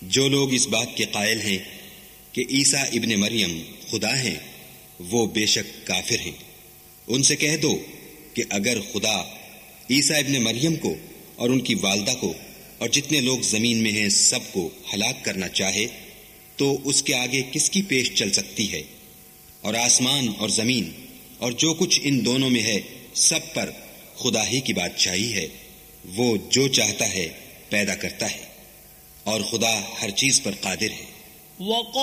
जो लोग इस बात के कायल हैं कि ईसा इब्ने मरियम खुदा हैं, वो बेशक काफिर हैं। उनसे कह दो कि अगर खुदा ईसा इब्ने मरियम को और उनकी वालदा को और जितने लोग जमीन में हैं सबको हलाक करना चाहे तो उसके आगे किसकी पेश चल सकती है। और आसमान और जमीन और जो कुछ इन दोनों में है सब पर खुदा ही की बादशाही है। वो जो चाहता है पैदा करता है और खुदा हर चीज पर कादिर है।